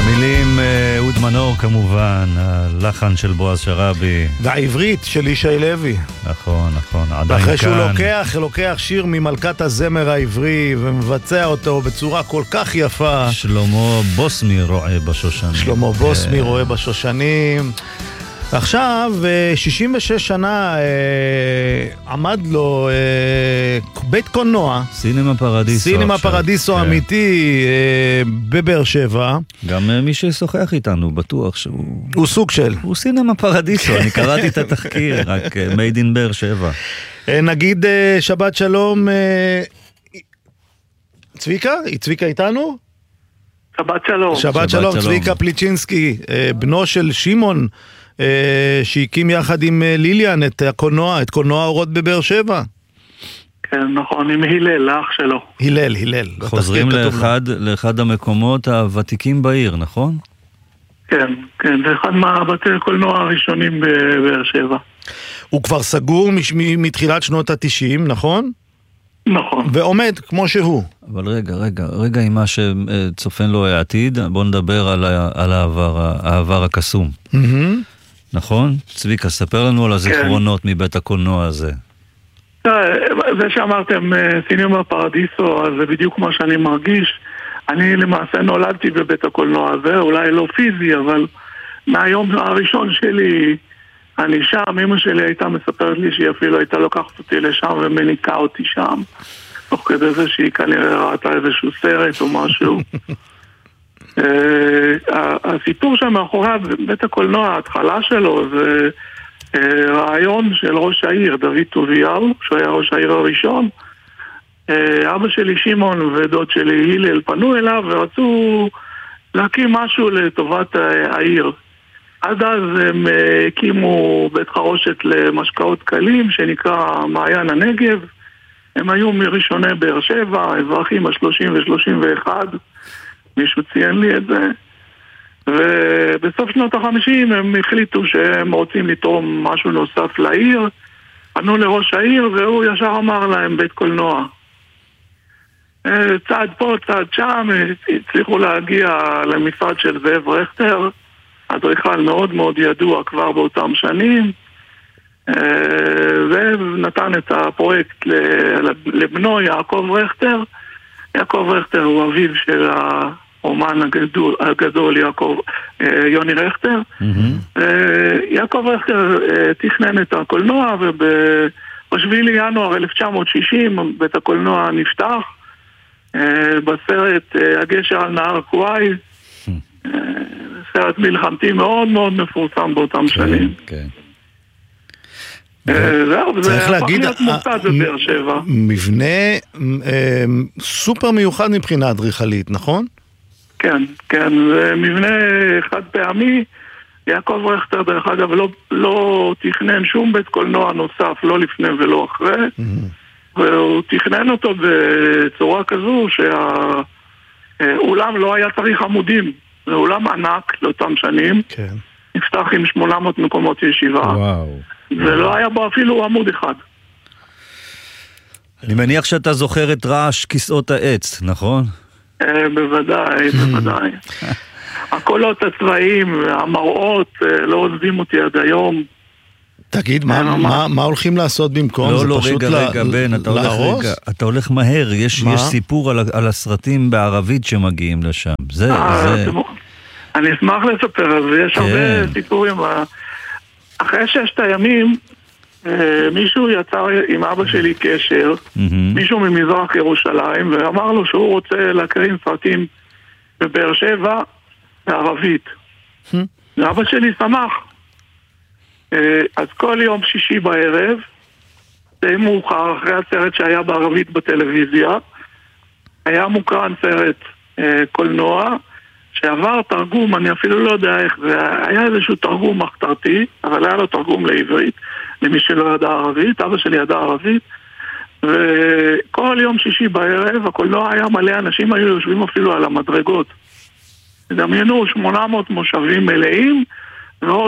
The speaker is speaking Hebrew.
מילים אהוד מנור כמובן, הלחן של בועז שרבי. והעברית של ישי לוי. נכון, נכון, עדיין כאן. ואחרי שהוא לוקח שיר ממלכת הזמר העברי ומבצע אותו בצורה כל כך יפה. שלמה בוסמי רואה בשושנים. שלמה בוסמי רואה בשושנים. עכשיו, 66 שנה עמד לו בית קולנוע. סינמה פרדיסו. סינמה פרדיסו אמיתי בבאר שבע. גם מי ששוחח איתנו בטוח שהוא... הוא סוג של. הוא סינמה פרדיסו, אני קראתי את התחקיר, רק made in באר שבע. נגיד שבת שלום, צביקה? צביקה איתנו? שבת שלום. שבת שלום, צביקה פליצ'ינסקי, בנו של שמעון, שהקים יחד עם ליליאן את הקולנוע, את קולנוע אורות בבאר שבע. כן, נכון, עם הלל, האח שלו. הלל. חוזרים לאחד המקומות הוותיקים בעיר, נכון? כן, זה אחד מהבתי הקולנוע הראשונים בבאר שבע. הוא כבר סגור מתחילת שנות ה-90, נכון? נכון. ועומד כמו שהוא. אבל רגע עם מה שצופן לו העתיד, בוא נדבר על העבר הקסום. נכון? צביקה, ספר לנו על הזיכרונות מבית הקולנוע הזה. זה שאמרתם סינמה פרדיסו, אז זה בדיוק מה שאני מרגיש. אני למעשה נולדתי בבית הקולנוע הזה, אולי לא פיזי, אבל מהיום הראשון שלי אני שם. אמא שלי הייתה מספרת לי שהיא אפילו הייתה לוקחת אותי לשם ומניקה אותי שם, תוך כדי זה שהיא כנראה ראתה איזשהו סרט או משהו. הסיפור שם מאחורי בית הקולנוע, ההתחלה שלו זה רעיון של ראש העיר דוד טוביהו, שהוא היה ראש העיר הראשון. אבא שלי שמעון ודוד שלי הלל פנו אליו ורצו להקים משהו לטובת העיר. עד אז הם הקימו בית חרושת למשקאות קלים שנקרא מעיין הנגב. הם היו מראשוני באר שבע, אזרחים ה-30 ו-31, מישהו ציין לי את זה. ובסוף שנות ה-50 הם החליטו שהם רוצים לתרום משהו נוסף לעיר. פנו לראש העיר והוא ישר אמר להם בית קולנוע. צעד פה, צעד שם, הצליחו להגיע למשרד של זאב רכטר, אדריכל מאוד מאוד ידוע כבר באותם שנים. זאב נתן את הפרויקט לבנו יעקב רכטר. יעקב רכטר הוא אביו של האומן הגדול יוני רכטר. יעקב רכטר תכנן את הקולנוע, וב-7 לינואר 1960 בית הקולנוע נפתח בסרט הגשר על נהר קוואי, סרט מלחמתי מאוד מאוד מפורסם באותם שנים. צריך להגיד, מבנה סופר מיוחד מבחינה אדריכלית, נכון? כן, זה מבנה חד פעמי. יעקב רכטר דרך אגב לא תכנן שום בית קולנוע נוסף, לא לפני ולא אחרי, והוא תכנן אותו בצורה כזו שהאולם לא היה צריך עמודים. זה אולם ענק לאותם שנים, נפתח עם 800 מקומות ישיבה, ולא היה בו אפילו עמוד אחד. אני מניח שאתה זוכר את רעש כיסאות העץ, נכון? בוודאי. הקולות הצבאיים, המראות, לא עוזבים אותי עד היום. תגיד, מה הולכים לעשות במקום? לא, רגע, בן, אתה הולך מהר, יש סיפור על הסרטים בערבית שמגיעים לשם. אני אשמח לספר על זה, יש הרבה סיפורים. אחרי 6 הימים, מישהו יצר עם אבא שלי קשר, מישהו ממזרח ירושלים, ואמר לו שהוא רוצה להקרין סרטים בבאר שבע בערבית. ואבא שלי שמח. אז כל יום שישי בערב, די מאוחר אחרי הסרט שהיה בערבית בטלוויזיה, היה מוקרן סרט קולנוע שעבר תרגום, אני אפילו לא יודע איך זה, היה איזשהו תרגום מחתרתי, אבל היה לו תרגום לעברית, למי שלא ידע ערבית. אבא שלי ידע ערבית, וכל יום שישי בערב הקולנוע היה מלא, אנשים היו יושבים אפילו על המדרגות. דמיינו 800 מושבים מלאים,